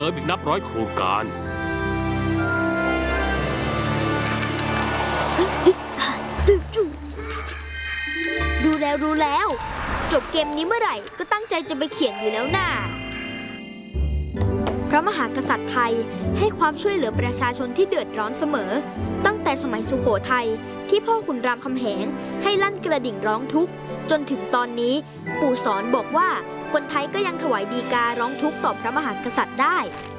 อีกนับร้อยโครงการรู้แล้วจบเกมนี้เมื่อไหร่ก็ตั้งใจจะไปเขียนอยู่แล้วน่ะพระมหากษัตริย์ไทยให้ความช่วยเหลือประชาชนที่เดือดร้อนเสมอตั้งแต่สมัยสุโขทัยที่พ่อขุนรามคำแหงให้ลั่นกระดิ่งร้องทุกข์จนถึงตอนนี้ปู่สอนบอกว่าคนไทยก็ยังถวายฎีการ้องทุกข์ต่อพระมหากษัตริย์ได้